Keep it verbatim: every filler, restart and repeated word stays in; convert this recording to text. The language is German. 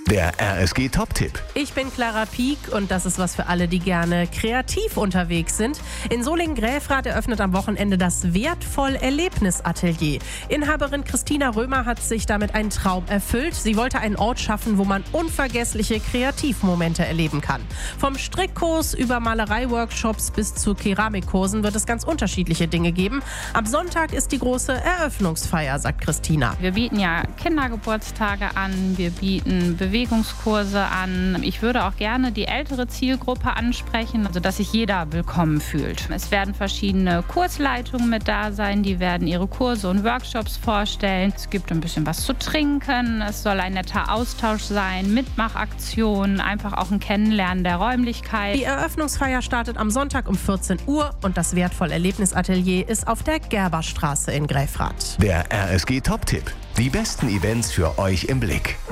Der R S G-Top-Tipp. Ich bin Clara Pieck und das ist was für alle, die gerne kreativ unterwegs sind. In Solingen-Gräfrath eröffnet am Wochenende das Wertvoll-Erlebnis-Atelier. Inhaberin Christina Römer hat sich damit einen Traum erfüllt. Sie wollte einen Ort schaffen, wo man unvergessliche Kreativmomente erleben kann. Vom Strickkurs über Malerei-Workshops bis zu Keramikkursen wird es ganz unterschiedliche Dinge geben. Am Sonntag ist die große Eröffnungsfeier, sagt Christina. Wir bieten ja Kindergeburtstage an, wir bieten Bewegungskurse an. Ich würde auch gerne die ältere Zielgruppe ansprechen, also dass sich jeder willkommen fühlt. Es werden verschiedene Kursleitungen mit da sein, die werden ihre Kurse und Workshops vorstellen. Es gibt ein bisschen was zu trinken, es soll ein netter Austausch sein, Mitmachaktionen, einfach auch ein Kennenlernen der Räumlichkeit. Die Eröffnungsfeier startet am Sonntag um vierzehn Uhr und das Wertvoll-Erlebnis-Atelier ist auf der Gerberstraße in Gräfrath. Der R S G-Top-Tipp. Die besten Events für euch im Blick.